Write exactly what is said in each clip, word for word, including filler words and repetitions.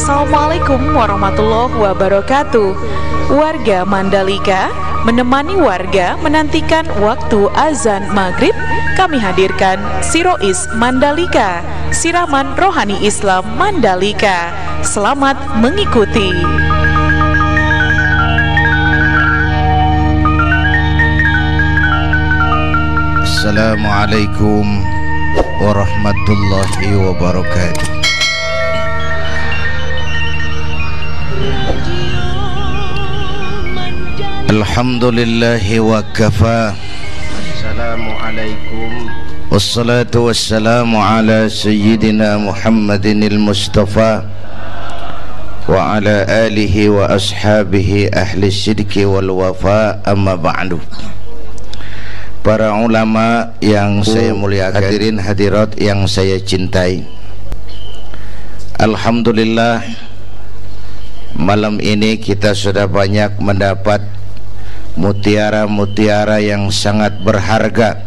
Assalamualaikum warahmatullahi wabarakatuh. Warga Mandalika menemani warga menantikan waktu azan maghrib. Kami hadirkan Sirois Mandalika, siraman rohani Islam Mandalika. Selamat mengikuti. Assalamualaikum warahmatullahi wabarakatuh. Alhamdulillahi wa kafa. Assalamualaikum. Wassalatu wassalamu ala sayyidina Muhammadinil Mustafa wa ala alihi wa ashabihi ahli sidqi wal wafa, amma ba'du. Para ulama yang saya muliakan, hadirin hadirat yang saya cintai, alhamdulillah malam ini kita sudah banyak mendapat mutiara-mutiara yang sangat berharga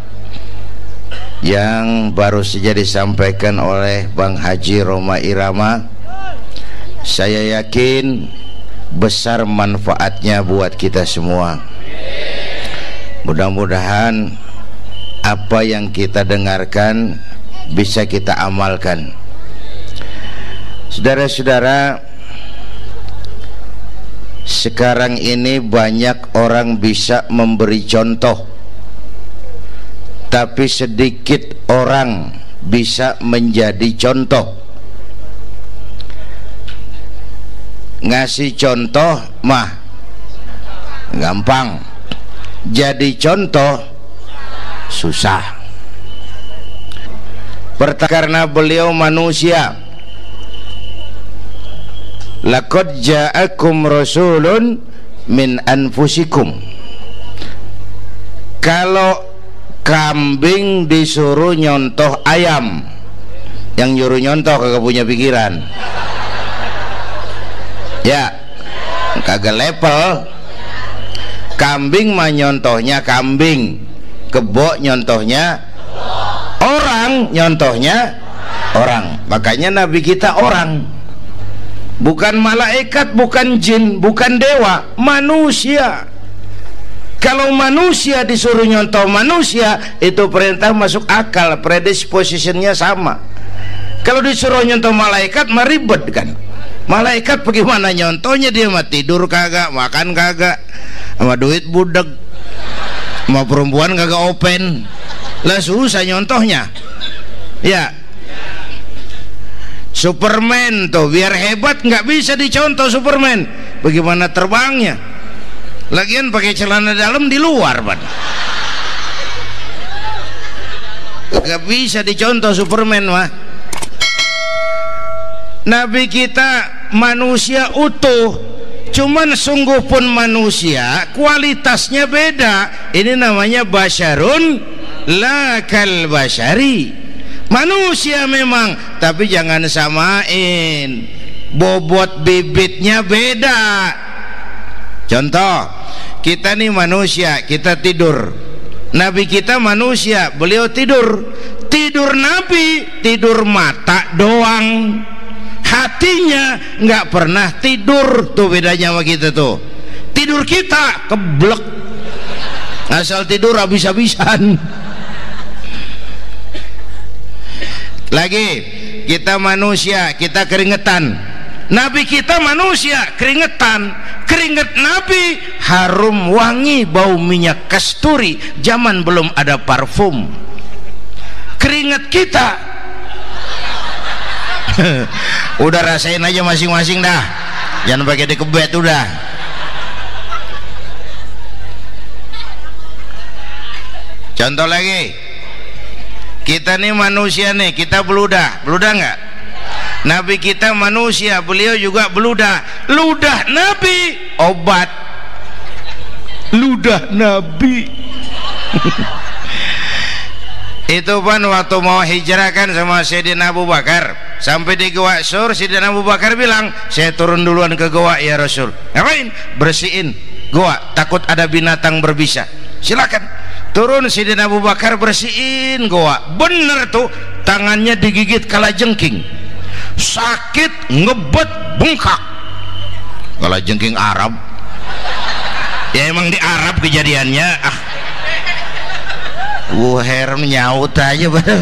yang baru saja disampaikan oleh Bang Haji Roma Irama. Saya yakin besar manfaatnya buat kita semua. Mudah-mudahan apa yang kita dengarkan bisa kita amalkan. Saudara-saudara, sekarang ini banyak orang bisa memberi contoh, tapi sedikit orang bisa menjadi contoh. Ngasih contoh mah gampang, jadi contoh susah. Pertama, karena beliau manusia. Laqad ja'akum rasulun min anfusikum. Kalau kambing disuruh nyontoh ayam, yang nyuruh nyontoh kagak punya pikiran, ya kagak level. Kambing mah nyontohnya kambing, kebo nyontohnya orang, nyontohnya orang. Makanya Nabi kita orang, bukan malaikat, bukan jin, bukan dewa, manusia. Kalau manusia disuruh nyontoh manusia, itu perintah masuk akal, predispositionnya sama. Kalau disuruh nyontoh malaikat mah ribet kan. Malaikat bagaimana nyontohnya, dia mah tidur kagak, makan kagak, sama duit budeg, sama perempuan kagak open, lah susah nyontohnya. Ya, Superman tuh biar hebat nggak bisa dicontoh Superman, bagaimana terbangnya, lagian pakai celana dalam di luar, Pak. Nggak bisa dicontoh Superman mah. Nabi kita manusia utuh, cuman sungguh pun manusia, kualitasnya beda. Ini namanya basyarun la kal basyari. Manusia memang, tapi jangan samain, bobot bibitnya beda. Contoh, kita nih manusia, kita tidur. Nabi kita manusia, beliau tidur. Tidur Nabi, tidur mata doang, hatinya nggak pernah tidur. Tuh bedanya sama kita tuh. Tidur kita keblek, asal tidur habis-habisan. Lagi kita manusia, kita keringetan. Nabi kita manusia, keringetan. Keringet Nabi harum wangi, bau minyak kasturi, zaman belum ada parfum. Keringet kita udah rasain aja masing-masing dah, jangan pakai dikebet udah. Contoh lagi, kita nih manusia nih, kita beludah, beludah nggak? Nabi kita manusia, beliau juga beludah. Ludah Nabi obat, ludah Nabi. Itu pun waktu mau hijrah kan sama Sayyidina Abu Bakar, sampai di Gua Sur, Sayyidina Abu Bakar bilang, saya turun duluan ke gua ya Rasul. Ngapain? Bersihin gua, takut ada binatang berbisa. Silakan. Turun Sayyidina Abu Bakar bersihin gua. Bener tuh, tangannya digigit kalajengking. sakit ngebet bengkak. Kalau jengking Arab ya emang di Arab kejadiannya. Ah wuher nyaut aja pada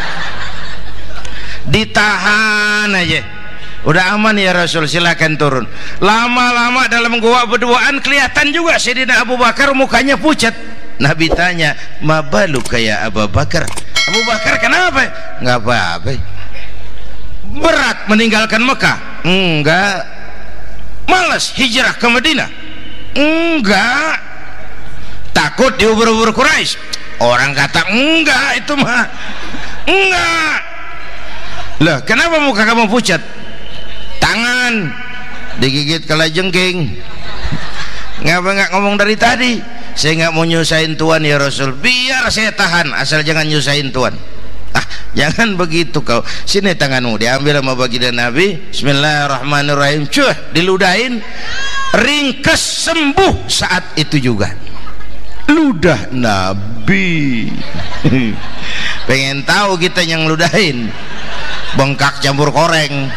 ditahan aja, udah aman ya Rasul, silakan turun. Lama-lama dalam gua berduaan kelihatan juga Sayyidina Abu Bakar mukanya pucat. Nabi tanya, ma balu kayak Abu Bakar? Abu Bakar kenapa? Nggak apa-apa. Berat meninggalkan Mekah? Enggak. Malas hijrah ke Madinah? Enggak. Takut diubur-ubur Quraisy? Orang kata enggak, itu mah enggak. Lah kenapa muka kamu pucat? Tangan digigit kalajengking. Ngapa nggak ngomong dari tadi? Saya nggak mau nyusahin Tuhan ya Rasul. Biar saya tahan, asal jangan nyusahin Tuhan. Ah jangan begitu kau. Sini tanganmu, diambil sama baginda Nabi. Bismillahirrahmanirrahim. Cuh, diludahin, ringkes, sembuh saat itu juga. Ludah Nabi. Pengen tahu kita yang ludahin, bengkak campur koreng.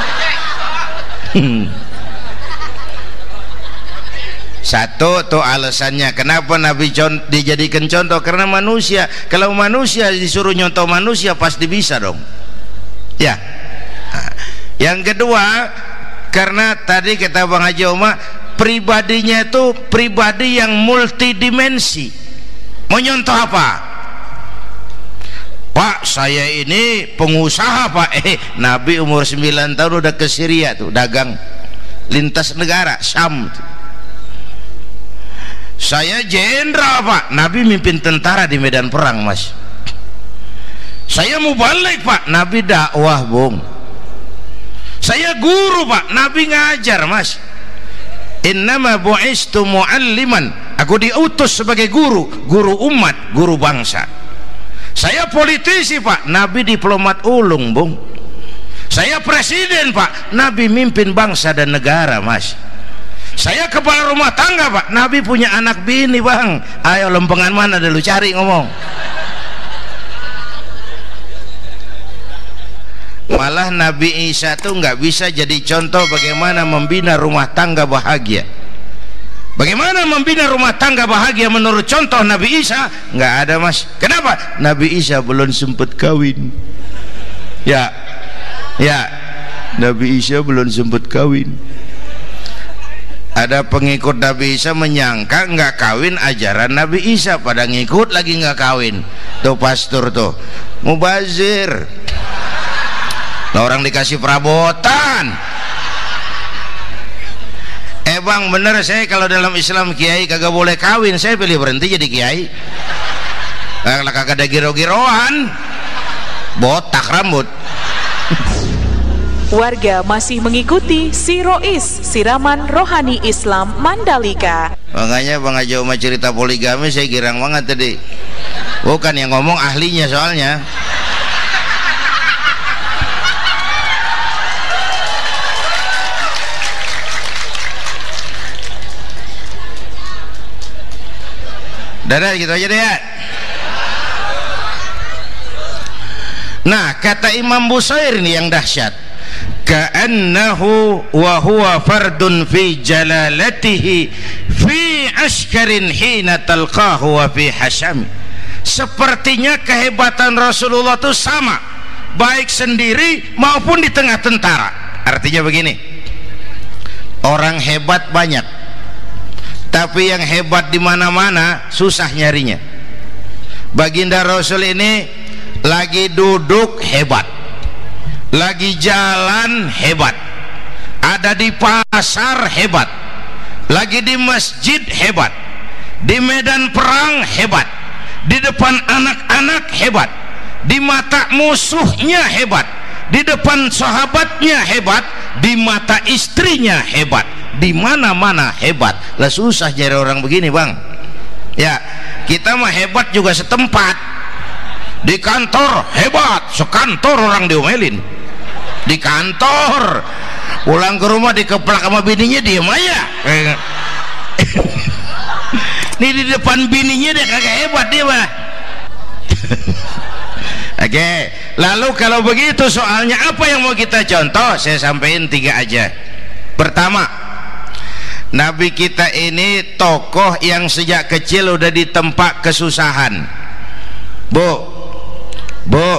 Satu tuh alasannya kenapa Nabi con dijadikan contoh, karena manusia, kalau manusia disuruh nyontoh manusia pasti bisa dong ya. Nah, yang kedua, karena tadi kata Bang Haji Oma, pribadinya itu pribadi yang multidimensi. Mau nyontoh apa? Pak, saya ini pengusaha Pak. Eh, Nabi umur sembilan tahun udah ke Syria tuh, dagang lintas negara, Syam tuh. Saya jenderal Pak, Nabi mimpin tentara di medan perang Mas. Saya mau balik Pak, Nabi dakwah Bung. Saya guru Pak, Nabi ngajar Mas. Innama bu'istu mu'alliman, aku diutus sebagai guru, guru umat, guru bangsa. Saya politisi Pak, Nabi diplomat ulung Bung. Saya presiden Pak, Nabi mimpin bangsa dan negara Mas. Saya kepala rumah tangga Pak, Nabi punya anak bini Bang. Ayo lempengan mana dulu cari ngomong. Malah Nabi Isa tuh nggak bisa jadi contoh bagaimana membina rumah tangga bahagia. Bagaimana membina rumah tangga bahagia menurut contoh Nabi Isa? Nggak ada Mas. Kenapa? Nabi Isa belum sempat kawin. Ya, ya, Nabi Isa belum sempat kawin. Ada pengikut Nabi Isa menyangka nggak kawin ajaran Nabi Isa, pada ngikut lagi nggak kawin. Tuh pastor tuh mubazir. Nah, orang dikasih perabotan. Eh bang, bener saya kalau dalam Islam kiai kagak boleh kawin, saya pilih berhenti jadi kiai. Kalau kagak ada giro-giroan, botak rambut. Warga masih mengikuti Sirois, siraman rohani Islam Mandalika. Makanya Bang Haji Oma cerita poligami saya girang banget tadi. Bukan yang ngomong ahlinya soalnya. Dadah gitu aja deh ya. Nah kata Imam Busair ini yang dahsyat, ka'annahu wa huwa fardun fi jalalatihi fi askarin hina talqahu wa fi hashami. Sepertinya kehebatan Rasulullah itu sama baik sendiri maupun di tengah tentara. Artinya begini, orang hebat banyak, tapi yang hebat di mana-mana susah nyarinya. Baginda Rasul ini lagi duduk hebat, lagi jalan hebat, ada di pasar hebat, lagi di masjid hebat, di medan perang hebat, di depan anak-anak hebat, di mata musuhnya hebat, di depan sahabatnya hebat, di mata istrinya hebat, di mana-mana hebat. Lah susah jadi orang begini Bang ya. Kita mah hebat juga setempat. Di kantor hebat, sekantor orang diomelin. Di kantor, pulang ke rumah dikeplak sama bininya diem aja. Nih di depan bininya dia kagak hebat dia mah. Oke, lalu kalau begitu soalnya apa yang mau kita contoh? Saya sampaikan tiga aja. Pertama, Nabi kita ini tokoh yang sejak kecil udah ditempa kesusahan. Bu, bu,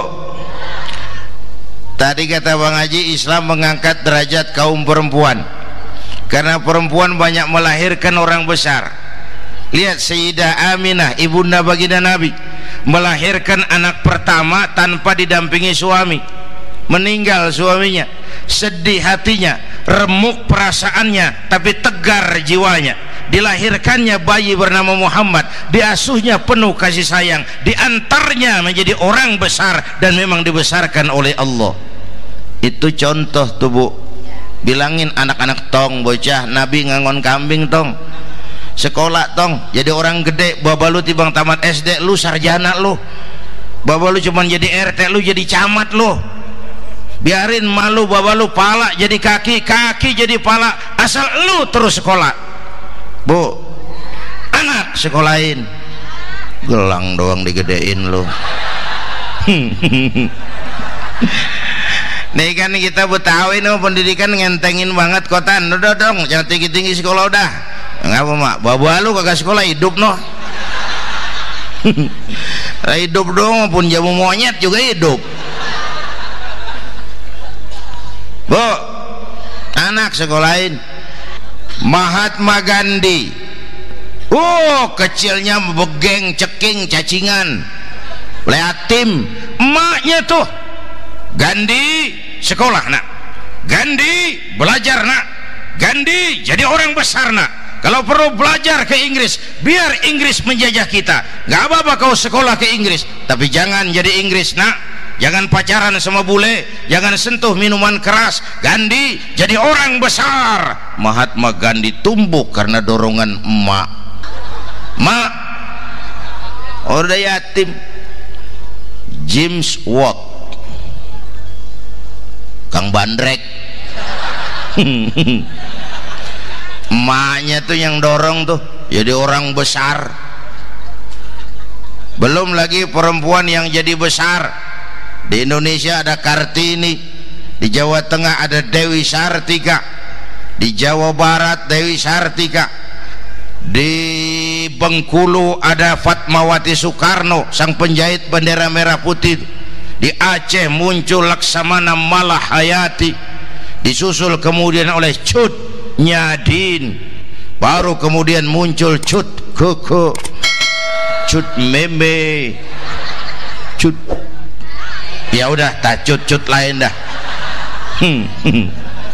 tadi kata Bang Haji, Islam mengangkat derajat kaum perempuan karena perempuan banyak melahirkan orang besar. Lihat Sayyidah Aminah, ibunda baginda Nabi, melahirkan anak pertama tanpa didampingi suami. Meninggal suaminya, sedih hatinya, remuk perasaannya, tapi tegar jiwanya. Dilahirkannya bayi bernama Muhammad, diasuhnya penuh kasih sayang, diantarnya menjadi orang besar dan memang dibesarkan oleh Allah. Itu contoh tuh Bu. Bilangin anak-anak tong, bocah, Nabi ngangon kambing tong, sekolah tong, jadi orang gede. Baba lu tibang tamat S D, lu sarjana lu. Baba lu cuman jadi R T, lu jadi camat lu. Biarin malu baba lu pala jadi kaki, kaki jadi pala, asal lu terus sekolah. Bu, anak sekolahin, gelang doang digedein lu. Nih kan kita Betawi nih pendidikan ngentengin banget kotan. Udah dong, jangan tinggi-tinggi sekolah udah. Ngapa mak? Baba lu kagak sekolah hidup noh. Hidup dong, pun jamu monyet juga hidup. Bu, anak sekolahin. Mahatma Gandhi, oh kecilnya begeng, ceking, cacingan, leatim. Emaknya tuh, Gandhi sekolah nak, Gandhi belajar nak, Gandhi jadi orang besar nak. Kalau perlu belajar ke Inggris, biar Inggris menjajah kita. Gak apa-apa kau sekolah ke Inggris, tapi jangan jadi Inggris nak. Jangan pacaran sama bule, jangan sentuh minuman keras. Gandhi jadi orang besar. Mahatma Gandhi tumbuh karena dorongan emak. Mak, udah yatim. James Watt, Kang Bandrek. Emaknya tuh yang dorong tuh jadi orang besar. Belum lagi perempuan yang jadi besar. Di Indonesia ada Kartini, di Jawa Tengah ada Dewi Sartika, di Jawa Barat Dewi Sartika, di Bengkulu ada Fatmawati Soekarno, sang penjahit bendera merah putih. Di Aceh muncul Laksamana Malahayati, disusul kemudian oleh Cut Nyadin, baru kemudian muncul Cut Koko, Cut Meme, Cut, ya udah tak cut-cut lain dah. hmm, hmm.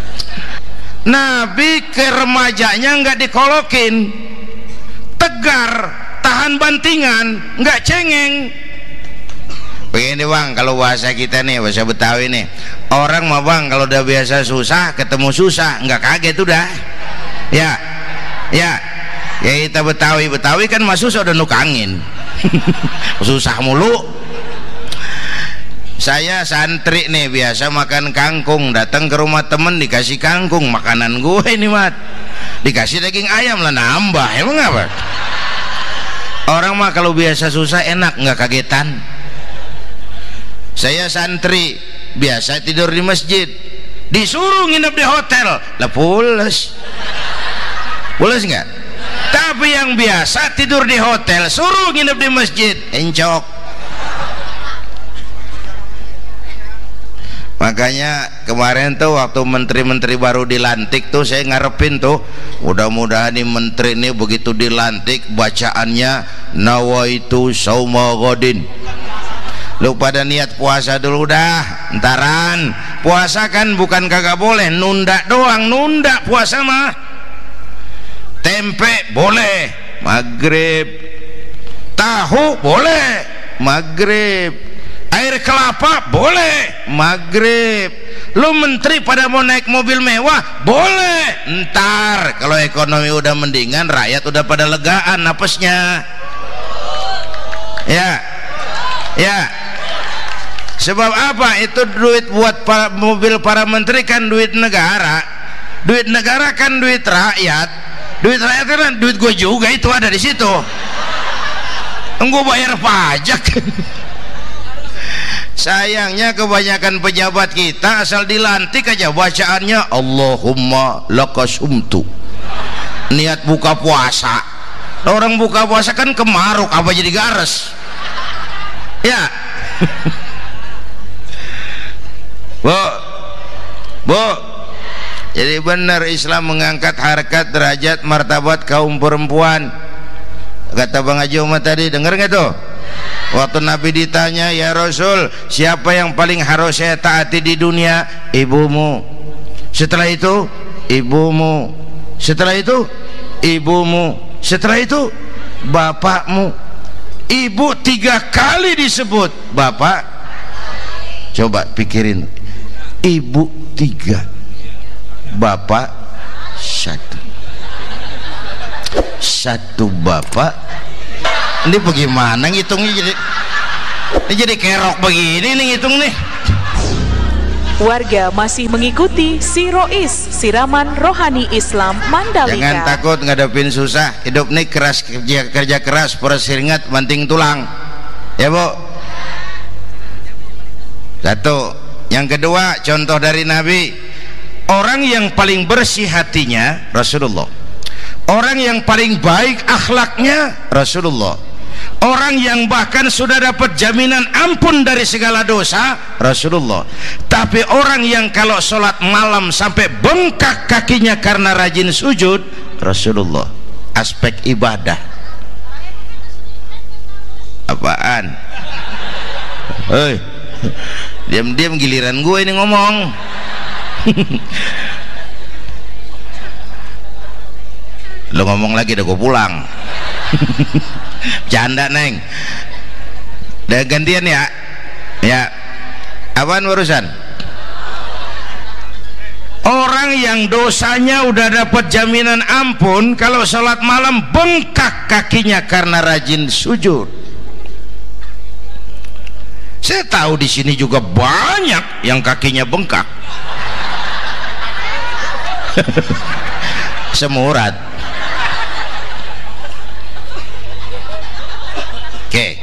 Nabi ke remajanya nggak dikolokin, tegar, tahan bantingan, nggak cengeng. Begini bang, kalau bahasa kita nih, bahasa Betawi nih, orang mah bang kalau udah biasa susah ketemu susah nggak kaget udah. Ya, ya, ya kita Betawi, Betawi kan mah susah udah nukangin. Susah mulu. Saya santri nih biasa makan kangkung, datang ke rumah temen dikasih kangkung, makanan gue ini mat, dikasih daging ayam lah nambah. Emang apa? Orang mah kalau biasa susah enak, nggak kagetan. Saya santri biasa tidur di masjid, disuruh nginep di hotel lah pules, pules nggak? Tapi yang biasa tidur di hotel suruh nginep di masjid encok. Makanya kemarin tuh waktu menteri-menteri baru dilantik tuh saya ngarepin tuh, mudah-mudahan nih menteri ini begitu dilantik bacaannya nawaitu sauma ghadin. Lu pada niat puasa dulu dah, entaran. Puasa kan bukan kagak boleh, nunda doang, nunda puasa mah. Tempe boleh maghrib, tahu boleh maghrib, air kelapa boleh maghrib. Lu menteri pada mau naik mobil mewah boleh ntar kalau ekonomi udah mendingan, rakyat udah pada legaan napasnya. Ya, ya. Sebab apa? Itu duit buat para, mobil para menteri kan duit negara. Duit negara kan duit rakyat. Duit rakyat kan duit gue juga, itu ada di situ. Gue bayar pajak. Sayangnya kebanyakan pejabat kita asal dilantik aja bacaannya Allahumma lakasumtu, niat buka puasa. Orang buka puasa kan kemaruk, apa jadi gares ya. Bu, bu, jadi benar Islam mengangkat harkat, derajat, martabat kaum perempuan. Kata Bang Haji Umar tadi, dengar nggak tuh? Waktu Nabi ditanya, ya Rasul, siapa yang paling harus saya taati di dunia? Ibumu. Setelah itu, ibumu. Setelah itu, ibumu. Setelah itu, bapakmu. Ibu tiga kali disebut, bapak. Coba pikirin, ibu tiga, bapak satu. Satu bapak. Ini bagaimana ngitungnya, jadi ini jadi kerok begini nih ngitung nih. Warga masih mengikuti Si Rois, siraman rohani Islam Mandalika. Jangan takut ngadepin susah. Hidup nih keras, kerja, kerja keras, perseringat, banting tulang. Ya Bu. Satu. Yang kedua, contoh dari Nabi. Orang yang paling bersih hatinya Rasulullah. Orang yang paling baik akhlaknya Rasulullah. Orang yang bahkan sudah dapat jaminan ampun dari segala dosa Rasulullah. Tapi orang yang kalau sholat malam sampai bengkak kakinya karena rajin sujud Rasulullah. Aspek ibadah apaan? Hei, diam-diam giliran gue ini ngomong. Lo ngomong lagi, udah gue pulang. Canda neng. Udah gantian ya. Ya. Apaan urusan? Orang yang dosanya udah dapat jaminan ampun, kalau sholat malam bengkak kakinya karena rajin sujud. Saya tahu di sini juga banyak yang kakinya bengkak. Semurat. Oke,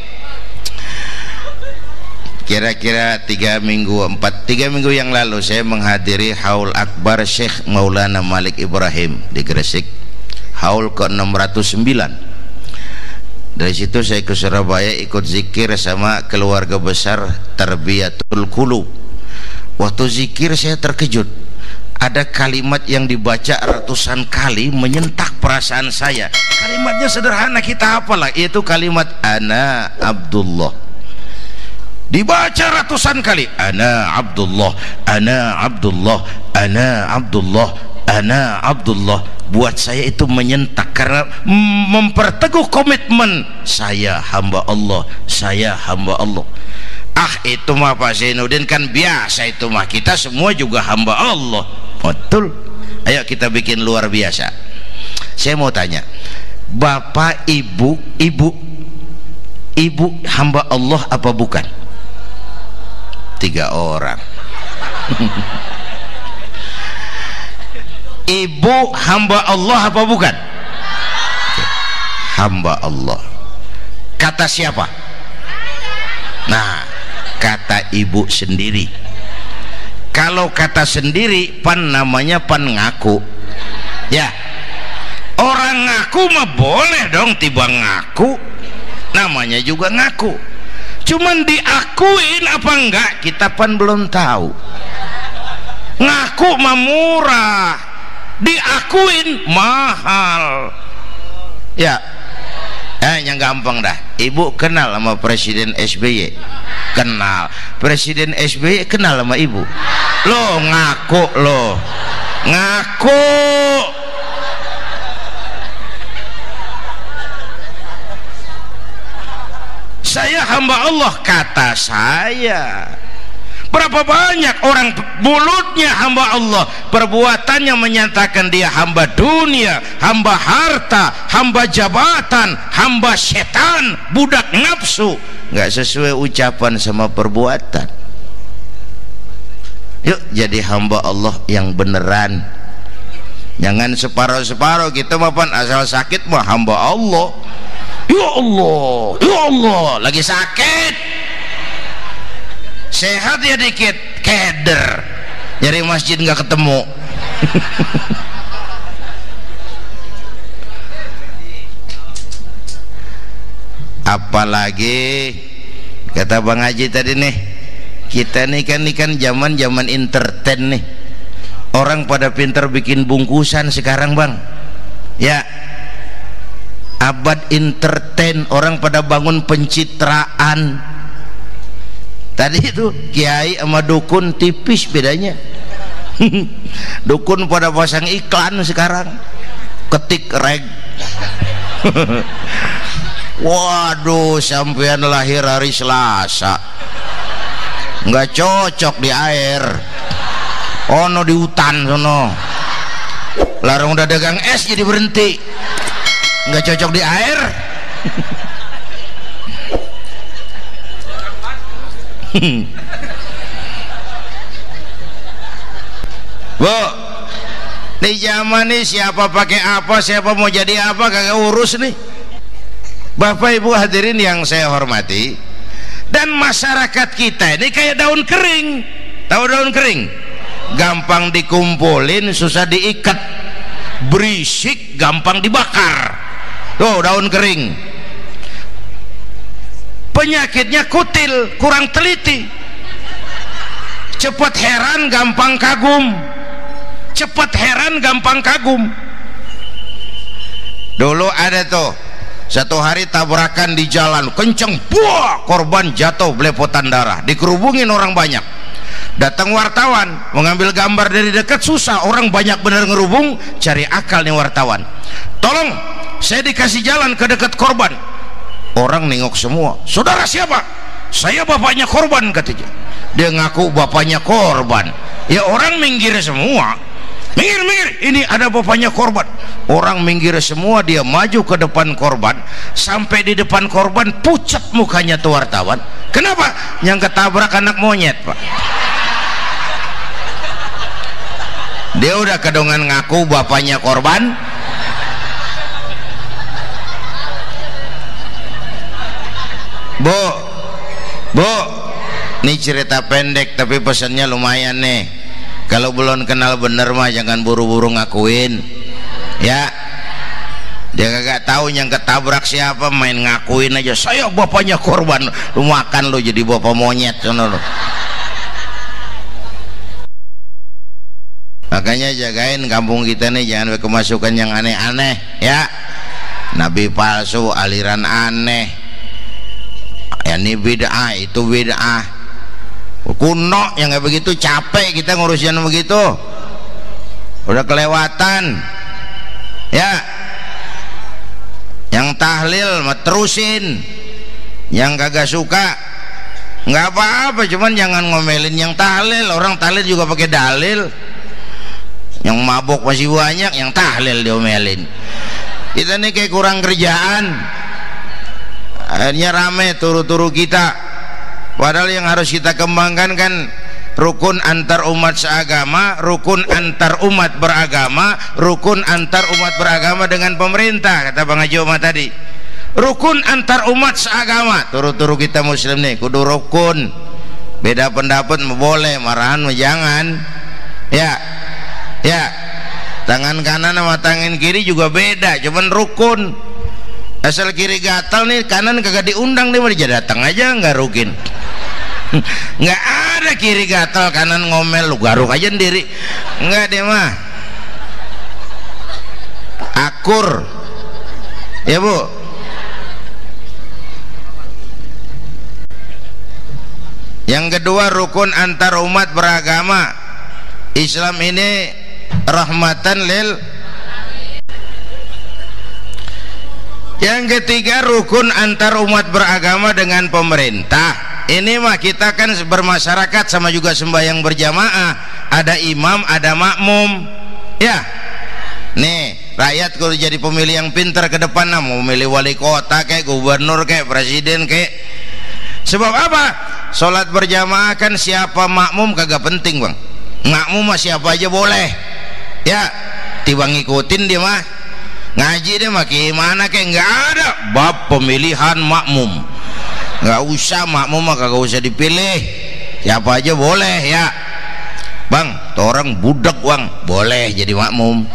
kira-kira tiga minggu empat tiga minggu yang lalu saya menghadiri haul akbar Syekh Maulana Malik Ibrahim di Gresik, haul ke enam ratus sembilan. Dari situ saya ke Surabaya ikut zikir sama keluarga besar Tarbiyatul Qulub. Waktu zikir saya terkejut, ada kalimat yang dibaca ratusan kali menyentak perasaan saya. Kalimatnya sederhana, kita hafalah, yaitu kalimat ana Abdullah. Dibaca ratusan kali, ana Abdullah, ana Abdullah, ana Abdullah, ana Abdullah. Buat saya itu menyentak karena memperteguh komitmen saya hamba Allah, saya hamba Allah. Ah, itu mah Pak Zainuddin kan biasa, itu mah kita semua juga hamba Allah. Betul. Ayo kita bikin luar biasa. Saya mau tanya, bapak, ibu, ibu, ibu hamba Allah apa bukan? Tiga orang. Ibu hamba Allah apa bukan? Hamba Allah. Kata siapa? Nah, kata ibu sendiri. Kalau kata sendiri, pan namanya pan ngaku. Ya, orang ngaku mah boleh dong, tiba ngaku, namanya juga ngaku. Cuman diakuin apa enggak, kita pan belum tahu. Ngaku mah murah, diakuin mahal. Ya, eh, yang gampang dah. Ibu kenal sama Presiden S B Y? Kenal. Presiden S B Y kenal sama ibu? Lo ngaku, lo ngaku. Saya hamba Allah, kata saya. Berapa banyak orang mulutnya hamba Allah, perbuatannya menyatakan dia hamba dunia, hamba harta, hamba jabatan, hamba setan, budak nafsu. Nggak sesuai ucapan sama perbuatan. Yuk jadi hamba Allah yang beneran. Jangan separuh-separuh, kita mapan asal sakit mah hamba Allah. Ya Allah, ya Allah, lagi sakit. sehat ya dikit keder, nyari masjid nggak ketemu. Apalagi kata Bang Haji tadi nih, kita nih kan nih kan zaman zaman entertain nih, orang pada pinter bikin bungkusan sekarang Bang ya, abad entertain, orang pada bangun pencitraan. Tadi itu kiai sama dukun tipis bedanya. Dukun pada pasang iklan sekarang, ketik reg. Waduh, sampean lahir hari Selasa, nggak cocok di air, ono di hutan sono. Larang udah dagang es jadi berhenti, nggak cocok di air. Bu, di zaman ini siapa pakai apa, siapa mau jadi apa kagak urus nih. Bapak Ibu hadirin yang saya hormati, dan masyarakat kita ini kayak daun kering. Tahu daun kering? Gampang dikumpulin, susah diikat, berisik, gampang dibakar. Tuh daun kering. Penyakitnya kutil, kurang teliti, cepat heran, gampang kagum. Cepat heran, gampang kagum. Dulu ada tuh satu hari tabrakan di jalan kenceng, buah, korban jatuh belepotan darah, dikerubungin orang banyak. Datang wartawan mengambil gambar dari dekat, susah, orang banyak bener ngerubung. Cari akal nih wartawan, tolong saya dikasih jalan ke dekat korban. Orang nengok semua, saudara siapa? Saya bapaknya korban katanya. Dia ngaku bapaknya korban. Ya orang minggir semua, minggir minggir, ini ada bapaknya korban. Orang minggir semua, dia maju ke depan korban. Sampai di depan korban pucat mukanya tuh wartawan. Kenapa? Yang ketabrak anak monyet Pak. Dia udah kedongan ngaku bapaknya korban. Bu, bu, ini cerita pendek tapi pesannya lumayan nih. Kalau belum kenal bener mah jangan buru-buru ngakuin ya. Dia kagak tahu yang ketabrak siapa, main ngakuin aja saya bapaknya korban. Lu makan lu jadi bapak monyet sono lu. Makanya jagain kampung kita nih, jangan kemasukan yang aneh-aneh ya. Nabi palsu, aliran aneh ya, ini bid'ah, itu bid'ah kuno yang kayak begitu. Capek kita ngurusin begitu, udah kelewatan ya. Yang tahlil mah terusin, yang kagak suka nggak apa-apa, cuman jangan ngomelin yang tahlil. Orang tahlil juga pakai dalil. Yang mabok masih banyak, yang tahlil diomelin. Kita nih kayak kurang kerjaan, akhirnya rame turu-turu kita. Padahal yang harus kita kembangkan kan rukun antar umat seagama, rukun antar umat beragama, rukun antar umat beragama dengan pemerintah, kata Bang Haji Omar tadi. Rukun antar umat seagama, turu-turu kita muslim nih kudu rukun. Beda pendapat boleh, marahan jangan ya. Ya, tangan kanan sama tangan kiri juga beda, cuman rukun. Asal kiri gatal nih, kanan kagak diundang, dia mau datang aja nggak rukin. Nggak ada kiri gatal kanan ngomel, lu garuk aja sendiri. Nggak, dia mah akur ya Bu. Yang kedua, rukun antar umat beragama. Islam ini rahmatan lil. Yang ketiga, rukun antar umat beragama dengan pemerintah. Ini mah kita kan bermasyarakat sama juga sembahyang berjamaah, ada imam ada makmum ya. Nih rakyat kalau jadi pemilih yang pintar ke depan, nah, mau milih wali kota kayak gubernur kayak presiden kayak. Sebab apa? Sholat berjamaah kan siapa makmum kagak penting Bang. Makmum mah siapa aja boleh ya, tiba ngikutin dia mah. Ngaji dia mah gimana kayak nggak ada bab pemilihan makmum, nggak usah, makmum mah kagak usah dipilih. siapa aja boleh ya bang, tuh orang budak bang, boleh jadi makmum.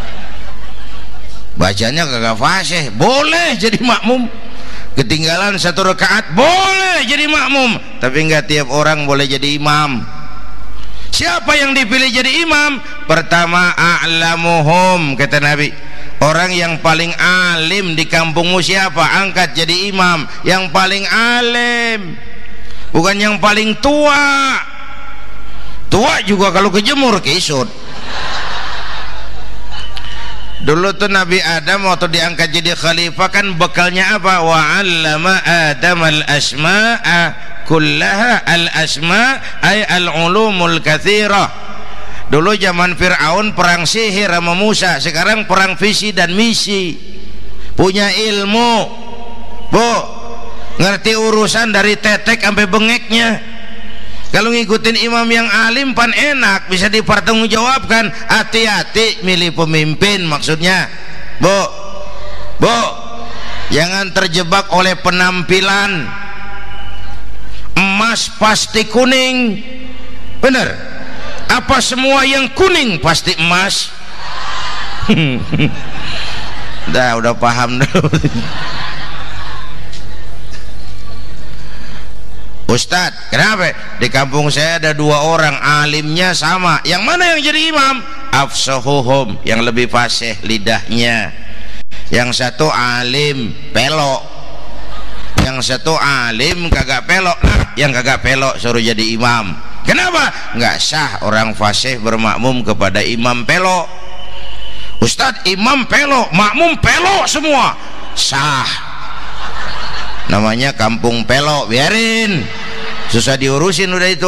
Bacanya kagak fasih, boleh jadi makmum. Ketinggalan satu rakaat, boleh jadi makmum. Tapi enggak tiap orang boleh jadi imam. Siapa yang dipilih jadi imam? Pertama, a'lamuhum, kata Nabi. Orang yang paling alim di kampungmu siapa? Angkat jadi imam. Yang paling alim, bukan yang paling tua. Tua juga kalau kejemur kisut. Dulu tuh Nabi Adam waktu diangkat jadi khalifah kan bekalnya apa? Wa 'allama Adam al-asma'a kullaha. Al-asma' ay al-ulumul katsirah. Dulu zaman Fir'aun perang sihir sama Musa, sekarang perang visi dan misi. Punya ilmu, Bu, ngerti urusan dari tetek sampai bengeknya. Kalau ngikutin imam yang alim pan enak, bisa dipertanggungjawabkan. Hati-hati milih pemimpin, maksudnya Bu, Bu, jangan terjebak oleh penampilan. Emas pasti kuning, bener? Apa semua yang kuning pasti emas? Dah, udah paham dulu. Ustadz, kenapa? Di kampung saya ada dua orang alimnya sama. Yang mana yang jadi imam? Afsahuhum, yang lebih fasih lidahnya. Yang satu alim pelok, yang satu alim kagak pelok. Nah, yang kagak pelok suruh jadi imam. Kenapa? Nggak sah orang fasih bermakmum kepada imam pelok. Ustadz, imam pelok, makmum pelok semua. Sah. Namanya kampung pelok, biarin, susah diurusin udah itu.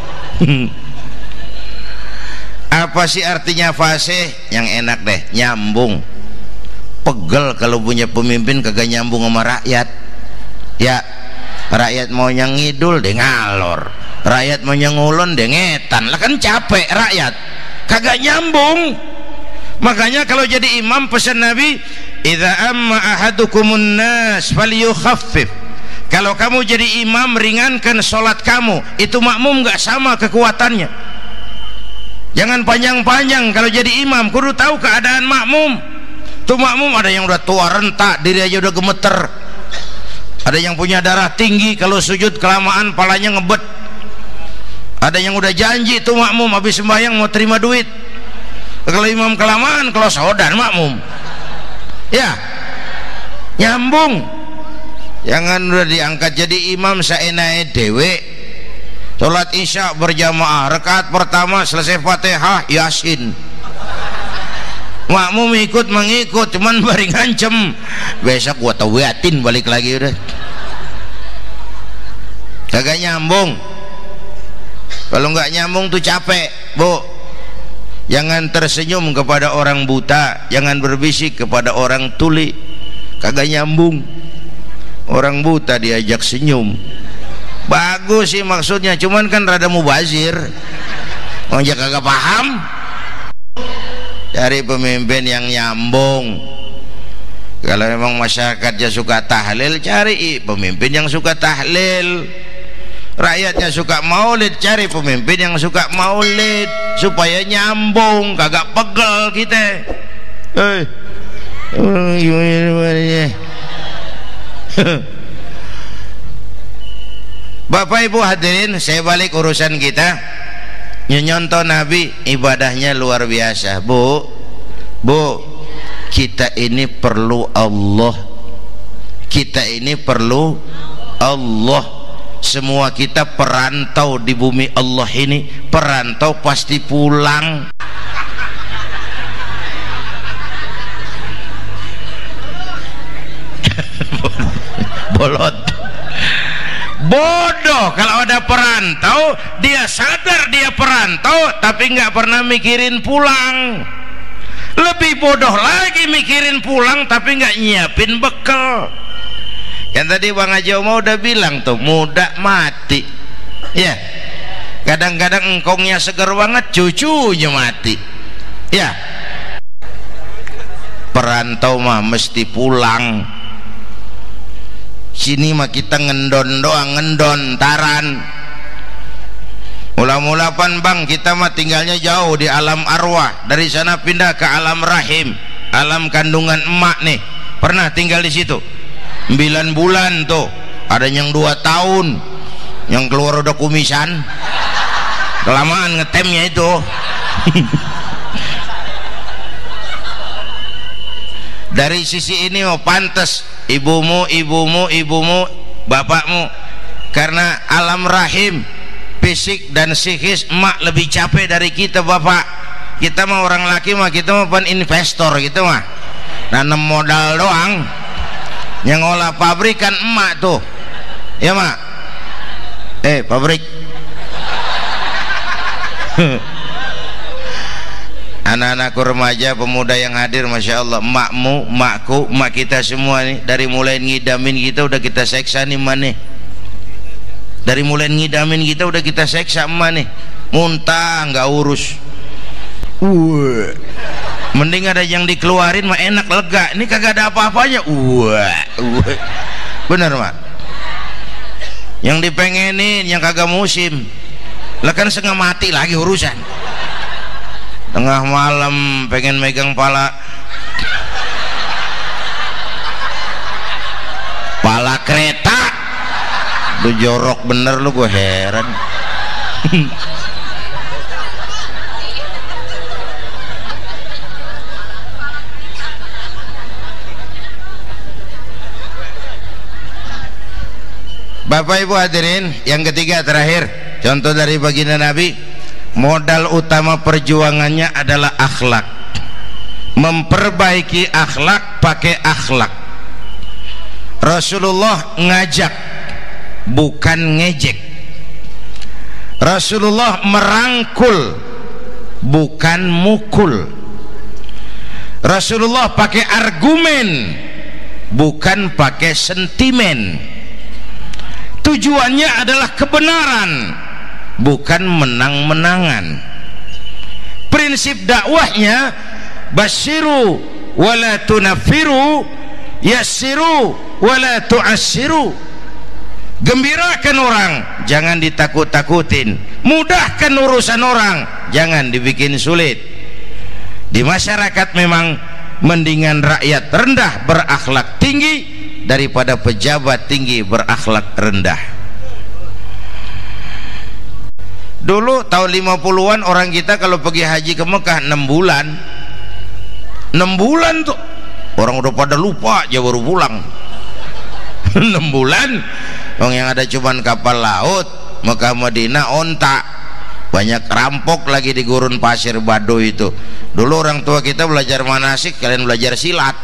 Apa sih artinya fasih? Yang enak deh, nyambung. Pegel kalau punya pemimpin kagak nyambung sama rakyat. Ya, rakyat mau yang ngidul deh ngalor, rakyat mau yang ngulon deh ngetan. Lah kan capek rakyat, kagak nyambung. Makanya kalau jadi imam pesan Nabi, idza amma ahadukumun nas falyukhaffif. Kalau kamu jadi imam, ringankan sholat kamu. Itu makmum nggak sama kekuatannya. Jangan panjang-panjang kalau jadi imam, kudu tahu keadaan makmum. Tuh makmum ada yang udah tua rentak, diri aja udah gemeter. Ada yang punya darah tinggi, kalau sujud kelamaan palanya ngebet. Ada yang udah janji tuh makmum habis sembahyang mau terima duit. Kalau imam kelamaan, kalau saudan makmum. Ya, nyambung. Jangan udah diangkat jadi imam saenake dewe. Salat isya berjamaah, rakaat pertama selesai Fatihah Yasin. Makmum ikut mengikut, cuman bari ngancem. Besok gua tawiatin balik lagi udah. Kagak nyambung. Kalau nggak nyambung tuh capek, Bu. Jangan tersenyum kepada orang buta, jangan berbisik kepada orang tuli. Kagak nyambung. Orang buta diajak senyum, bagus sih maksudnya, cuman kan rada mubazir. Orang kagak paham. Cari pemimpin yang nyambung. Kalau memang masyarakatnya suka tahlil, cari pemimpin yang suka tahlil. Rakyatnya suka maulid, cari pemimpin yang suka maulid supaya nyambung, kagak pegel kita. Hei, Bapak Ibu hadirin, saya balik urusan kita. Nyontoh Nabi ibadahnya luar biasa. Bu, Bu, kita ini perlu Allah. Kita ini perlu Allah. Semua kita perantau di bumi Allah ini. Perantau pasti pulang. Bolot, bodoh kalau ada perantau. Dia sadar dia perantau tapi nggak pernah mikirin pulang. Lebih bodoh lagi mikirin pulang tapi nggak nyiapin bekal. Yang tadi Bang Haji Omar udah bilang tuh, muda mati. Ya, kadang-kadang engkongnya seger banget, cucunya mati. Ya, perantau mah mesti pulang. Sini mah kita ngendon doang, ngendon taran. Mula-mula pan bang, kita mah tinggalnya jauh di alam arwah, dari sana pindah ke alam rahim, alam kandungan emak nih. Pernah tinggal di situ sembilan bulan tuh, ada yang dua tahun, yang keluar udah kumisan, kelamaan ngetemnya itu. Dari sisi ini mau pantas ibumu, ibumu, ibumu, bapakmu, karena alam rahim fisik dan psikis emak lebih capek dari kita bapak. Kita mah orang laki mah, kita mah pan investor gitu mah, nanam modal doang. Yang ngolah pabrik kan emak tuh, ya mak. Eh pabrik. Anak-anakku remaja, pemuda yang hadir, masya Allah, emakmu, emakku, emak kita semua nih, dari mulai ngidamin kita udah kita seksa nih mana. Dari mulai ngidamin kita udah kita seksa emak nih, muntah nggak urus. Wah, mending ada yang dikeluarin mah enak, lega. Ini kagak ada apa-apanya. Wah, wah. Bener mak. Yang dipengenin yang kagak musim, lah kan setengah mati lagi urusan. Tengah malam pengen megang pala, pala kereta. Lu jorok bener lu, gue heran. Bapak Ibu hadirin, yang ketiga terakhir, contoh dari baginda Nabi, modal utama perjuangannya adalah akhlak. Memperbaiki akhlak, pakai akhlak. Rasulullah ngajak, bukan ngejek. Rasulullah merangkul, bukan mukul. Rasulullah pakai argumen, bukan pakai sentimen. Tujuannya adalah kebenaran, bukan menang-menangan. Prinsip dakwahnya basyiru wala tunaffiru, yassiru wala tu'assiru. Gembirakan orang, jangan ditakut-takutin. Mudahkan urusan orang, jangan dibikin sulit. Di masyarakat memang mendingan rakyat rendah berakhlak tinggi daripada pejabat tinggi berakhlak rendah. Dulu tahun lima puluhan orang kita kalau pergi haji ke Mekah enam bulan. enam bulan tuh orang udah pada lupa aja baru pulang. enam bulan. Orang yang ada cuman kapal laut, Mekah Madinah onta. Banyak rampok lagi di gurun pasir Baduy itu. Dulu orang tua kita belajar manasik, kalian belajar silat.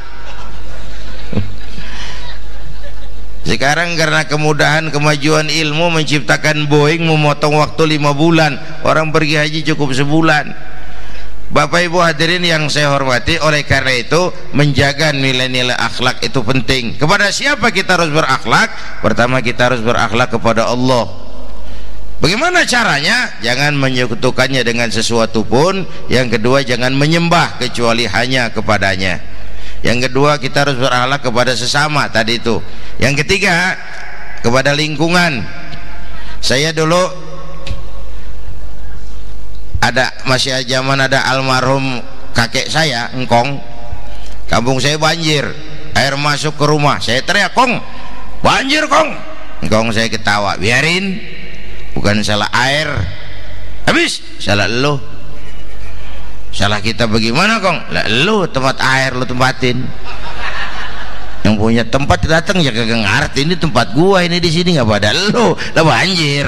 Sekarang karena kemudahan kemajuan ilmu menciptakan Boeing memotong waktu lima bulan, orang pergi haji cukup sebulan. Bapak Ibu hadirin yang saya hormati, oleh karena itu menjaga nilai-nilai akhlak itu penting. Kepada siapa kita harus berakhlak? Pertama, kita harus berakhlak kepada Allah. Bagaimana caranya? Jangan menyekutukannya dengan sesuatu pun. Yang kedua, jangan menyembah kecuali hanya kepadanya. Yang kedua, kita harus berakhlak kepada sesama tadi itu. Yang ketiga, kepada lingkungan. Saya dulu ada, masih zaman ada almarhum kakek saya, engkong. Kampung saya banjir, air masuk ke rumah. Saya teriak, "Kong, banjir kong." Engkong saya ketawa, "Biarin, bukan salah air." Habis, salah lo. Salah kita bagaimana kong? Lah lu tempat air lu tempatin. Yang punya tempat datang ya kagak ngerti, ini tempat gua, ini di sini nggak pada lu, lah banjir.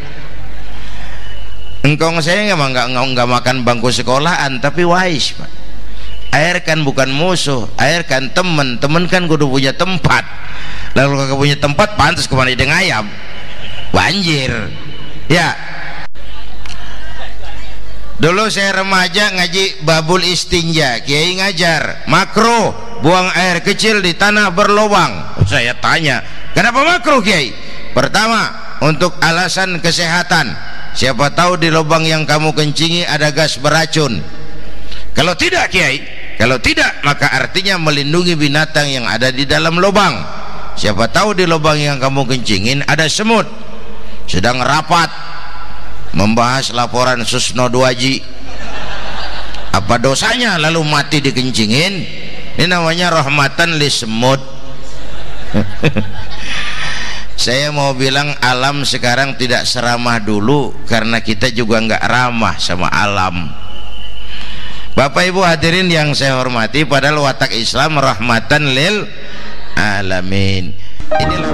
Engkong saya nggak nggak nggak makan bangku sekolahan, tapi wise pak. Air kan bukan musuh, air kan temen, temen kan kudu punya tempat. Lalu kagak punya tempat, pantas kemana dengan ayam, banjir. Ya. Dulu saya remaja ngaji babul istinja, kiai ngajar makruh buang air kecil di tanah berlubang. Saya tanya, kenapa makruh kiai? Pertama, untuk alasan kesehatan. Siapa tahu di lubang yang kamu kencingi ada gas beracun. Kalau tidak kiai, kalau tidak maka artinya melindungi binatang yang ada di dalam lubang. Siapa tahu di lubang yang kamu kencingin ada semut sedang rapat membahas laporan Susno Duaji. Apa dosanya lalu mati dikencingin? Ini namanya rahmatan lisemut. Saya mau bilang alam sekarang tidak seramah dulu karena kita juga nggak ramah sama alam. Bapak Ibu hadirin yang saya hormati, padahal watak Islam rahmatan lil alamin. Inilah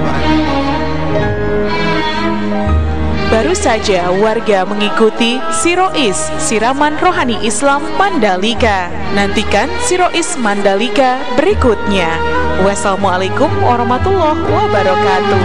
Baru saja warga mengikuti Sirois Siraman Rohani Islam Mandalika. Nantikan Sirois Mandalika berikutnya. Wassalamualaikum warahmatullahi wabarakatuh.